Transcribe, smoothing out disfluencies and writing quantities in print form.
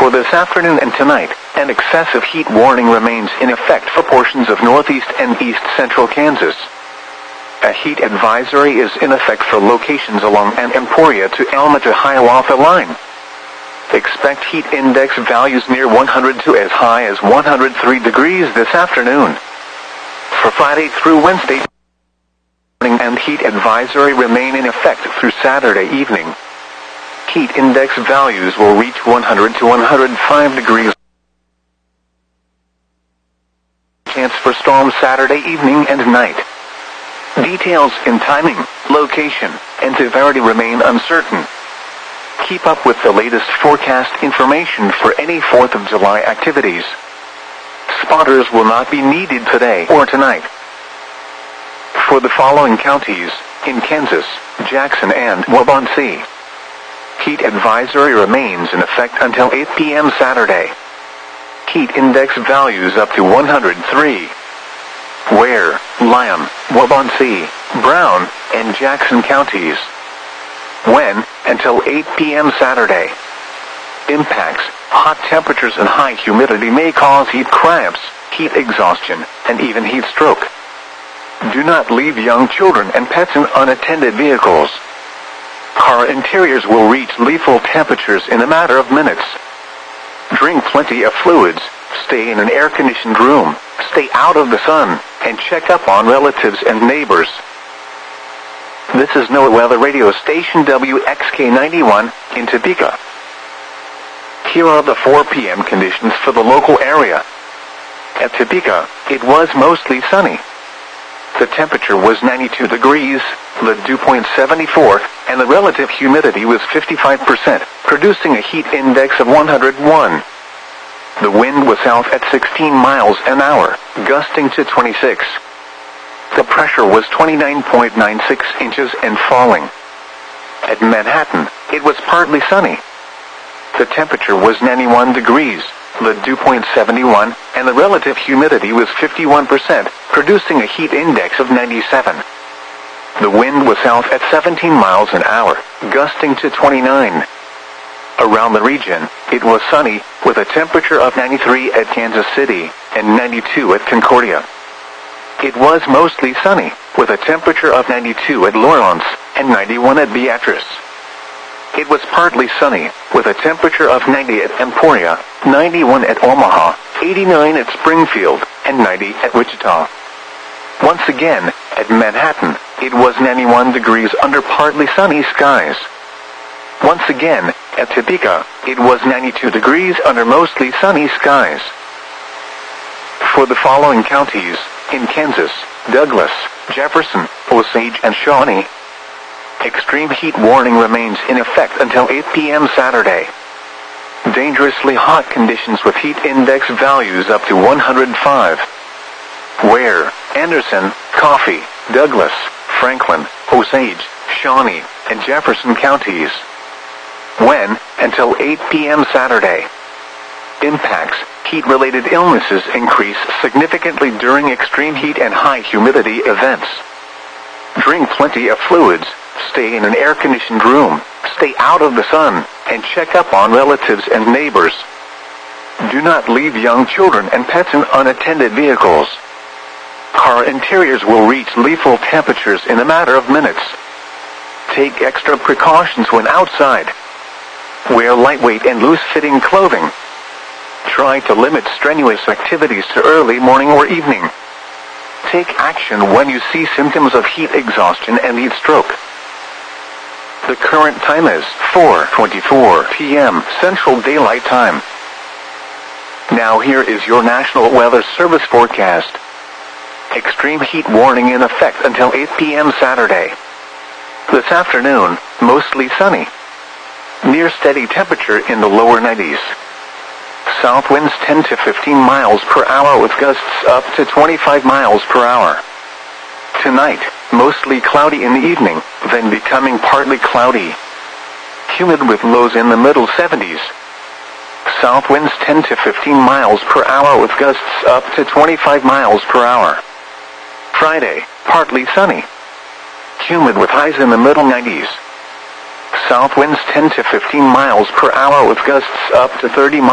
For this afternoon and tonight, an excessive heat warning remains in effect for portions of northeast and east central Kansas. A heat advisory is in effect for locations along an Emporia to Alma to Hiawatha line. Expect heat index values near 100 to as high as 103 degrees this afternoon. For Friday through Wednesday, morning and heat advisory remain in effect through Saturday evening. Heat index values will reach 100 to 105 degrees. Chance for storms Saturday evening and night. Details in timing, location, and severity remain uncertain. Keep up with the latest forecast information for any 4th of July activities. Spotters will not be needed today or tonight. For the following counties, in Kansas, Jackson and Waubonsee, heat advisory remains in effect until 8 p.m. Saturday. Heat index values up to 103. Ware, Lyon, Waubonsee, Brown, and Jackson counties. When, until 8 p.m. Saturday. Impacts, hot temperatures and high humidity may cause heat cramps, heat exhaustion, and even heat stroke. Do not leave young children and pets in unattended vehicles. Car interiors will reach lethal temperatures in a matter of minutes. Drink plenty of fluids, stay in an air-conditioned room, stay out of the sun, and check up on relatives and neighbors. This is NOAA Weather Radio Station WXK91 in Topeka. Here are the 4 p.m. conditions for the local area. At Topeka, it was mostly sunny. The temperature was 92 degrees, the dew point 74, and the relative humidity was 55%, producing a heat index of 101. The wind was south at 16 miles an hour, gusting to 26. The pressure was 29.96 inches and falling. At Manhattan, it was partly sunny. The temperature was 91 degrees, the dew point 71, and the relative humidity was 51%, producing a heat index of 97. The wind was south at 17 miles an hour, gusting to 29. Around the region, it was sunny, with a temperature of 93 at Kansas City and 92 at Concordia. It was mostly sunny, with a temperature of 92 at Lawrence and 91 at Beatrice. It was partly sunny, with a temperature of 90 at Emporia, 91 at Omaha, 89 at Springfield, and 90 at Wichita. Once again, at Manhattan, it was 91 degrees under partly sunny skies. Once again, at Topeka, it was 92 degrees under mostly sunny skies. For the following counties, in Kansas, Douglas, Jefferson, Osage, and Shawnee, extreme heat warning remains in effect until 8 p.m. Saturday. Dangerously hot conditions with heat index values up to 105. Ware, Anderson, Coffee, Douglas, Franklin, Osage, Shawnee, and Jefferson counties. When, until 8 p.m. Saturday. Impacts, heat-related illnesses increase significantly during extreme heat and high humidity events. Drink plenty of fluids, stay in an air-conditioned room, stay out of the sun, and check up on relatives and neighbors. Do not leave young children and pets in unattended vehicles. Car interiors will reach lethal temperatures in a matter of minutes. Take extra precautions when outside. Wear lightweight and loose-fitting clothing. Try to limit strenuous activities to early morning or evening. Take action when you see symptoms of heat exhaustion and heat stroke. The current time is 4:24 p.m. Central Daylight Time. Now here is your National Weather Service forecast. Extreme heat warning in effect until 8 p.m. Saturday. This afternoon, mostly sunny. Near steady temperature in the lower 90s. South winds 10 to 15 miles per hour with gusts up to 25 miles per hour. Tonight, mostly cloudy in the evening, then becoming partly cloudy. Humid with lows in the middle 70s. South winds 10 to 15 miles per hour with gusts up to 25 miles per hour. Friday, partly sunny. Humid with highs in the middle 90s. South winds 10 to 15 miles per hour with gusts up to 30 miles.